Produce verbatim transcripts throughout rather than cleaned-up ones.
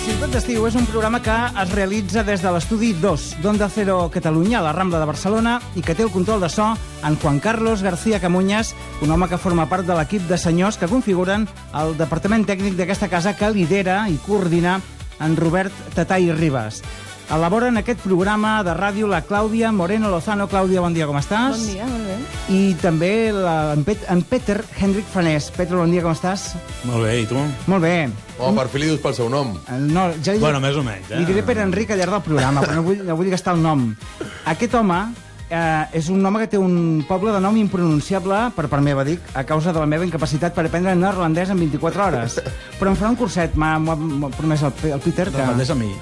Ciutat d'Estiu és un programa que es realitza des de l'estudi dos d'Onda Cero Catalunya, a la Rambla de Barcelona, i que té el control de so en Juan Carlos García Camuñas, un home que forma part de l'equip de senyors que configuren el departament tècnic d'aquesta casa, que lidera i coordina en Robert Tatay Ribas. Elaboren aquest programa de ràdio la Clàudia Moreno Lozano. Clàudia, bon dia, com estàs? Bon dia, molt bé. I també la, en, Pet, en Peter Hendrik Fanés. Peter, bon dia, com estàs? Molt bé, i tu? Molt bé. Oh, per fi li dius pel seu nom. No, ja li, Bueno, més o menys, eh? li diré Pere Enric al llarg del programa, però no vull, no vull gastar el nom. Aquest home eh, és un home que té un poble de nom impronunciable, per part meva, dic, a causa de la meva incapacitat per aprendre neerlandès en vint-i-quatre hores. Però em farà un curset, m'ha promès el, el Peter, que... Repeteix a mi.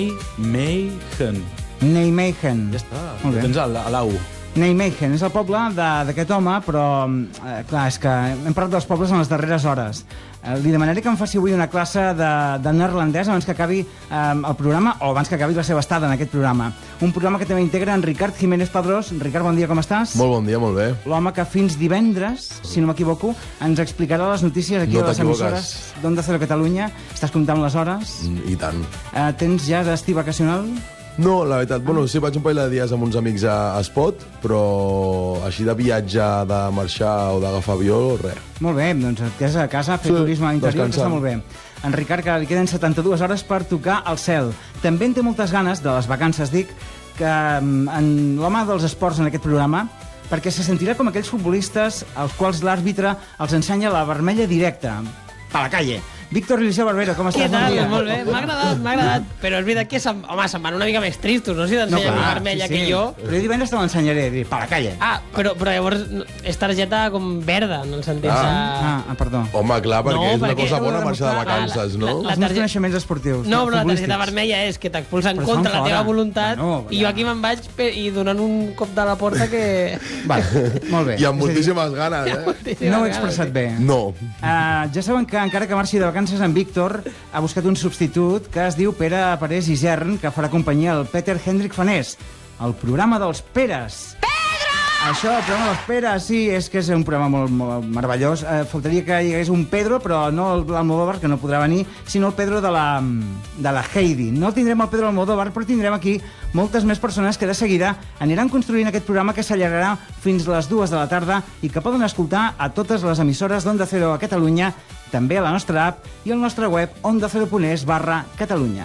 Nijmegen. Nijmegen. Ja està. Molt bé. Tens a la- a l'A U. Nijmegen és el poble de- d'aquest home, però, eh, clar, és que hem parlat dels pobles en les darreres hores. Eh, li demanaré que em faci avui una classe de, de neerlandès abans que acabi eh, el programa, o abans que acabi la seva estada en aquest programa. Un programa que també integra en Ricard Jiménez Padrós. Ricard, bon dia, com estàs? Molt bon dia, molt bé. L'home que fins divendres, si no m'equivoco, ens explicarà les notícies aquí No a les t'equivoques. emissores d'Onda Cero Catalunya. Estàs comptant les hores? I tant. Eh, tens ja destí vacacional? No, la veritat, bueno, sí, vaig un parell de dies amb uns amics a, a Espot, però així de viatge, de marxar o d'agafar avió, res. Molt bé, doncs et quedes a casa, fer Sí, turisme a l'interior, que descansant. està molt bé. En Ricard, que li queden setanta-dues hores per tocar el cel. També en té moltes ganes, de les vacances, dic, que mm, en l'home dels esports en aquest programa, perquè se sentirà com aquells futbolistes als quals l'àrbitre els ensenya la vermella directa. Pa la calle. Víctor Eliseo Barbero, com estàs? Què tal? Bon dia. Molt bé, m'ha agradat, m'ha agradat. Però és veritat que, se'm, home, se'n van una mica més tristos, no? Si t'ensenya no, clar, vermella sí, sí. que jo. Però jo divendres te l'ensenyaré, dir, pa la calle. Ah, però, però llavors és targeta com verda, en el sentit Ah. de... Ah, ah, perdó. Home, clar, perquè No, és una perquè- cosa bona marxar de La- vacances, la- no? la- Els meus targeta- coneixements esportius. No, però la targeta futbolístics. vermella és que t'expulsen Però contra estan la teva fora. voluntat Bueno, i jo aquí me'n vaig pe- i donant un cop de la porta que... Vale, molt bé. I amb És a dir, moltíssimes ganes, eh? no ho he expressat bé. No. Uh, ja saben que encara que marxi de vacances en Víctor ha buscat un substitut que es diu Pere Parés Isern, que farà companyia al Peter Hendrik Fanés. El programa dels Peres. Pedro! Això, el programa dels Peres, sí, és que és un programa molt, molt meravellós. Uh, faltaria que hi hagués un Pedro, però no l'Almodóvar, que no podrà venir, sinó el Pedro de la, de la Heidi. No tindrem el Pedro Almodóvar, però tindrem aquí moltes més persones que de seguida aniran construint aquest programa que s'allargarà fins les dues de la tarda i que poden escoltar a totes les emissores d'Onda Cero a Catalunya, també a la nostra app i al nostre web ondacero.es barra Catalunya.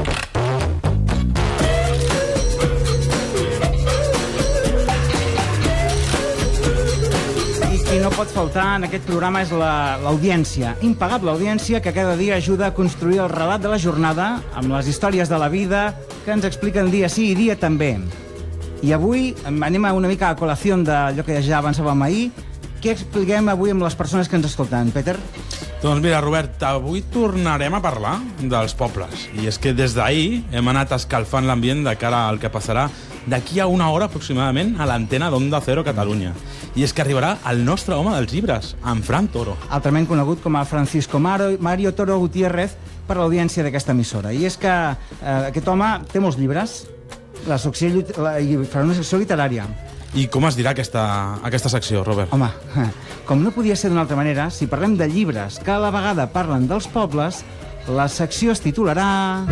I qui no pot faltar en aquest programa és la- l'audiència, impagable audiència que cada dia ajuda a construir el relat de la jornada amb les històries de la vida que ens expliquen dia sí i dia també. I avui em- anem a una mica a col·lació d'allò que ja avançàvem ahir. Què expliquem avui amb les persones que ens escolten, Peter? Doncs mira, Robert, avui tornarem a parlar dels pobles. I és que des d'ahir hem anat escalfant l'ambient de cara al que passarà d'aquí a una hora aproximadament a l'antena d'Onda Cero Catalunya. I és que arribarà el nostre home dels llibres, en Fran Toro. Altrament conegut com a Francisco Maro, Mario Toro Gutiérrez per l'audiència d'aquesta emissora. I és que eh, aquest home té molts llibres, la secció, llit- la, i farà una secció literària. I com es dirà aquesta, aquesta secció, Robert? Home, com no podia ser d'una altra manera, si parlem de llibres que a la vegada parlen dels pobles, la secció es titularà...